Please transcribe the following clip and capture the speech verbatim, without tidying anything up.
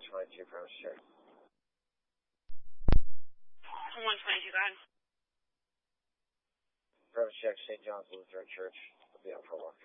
twenty-two, premise check. one twenty-two, go ahead. Premise check, Saint John's Lutheran Church. I'll be out for a walk.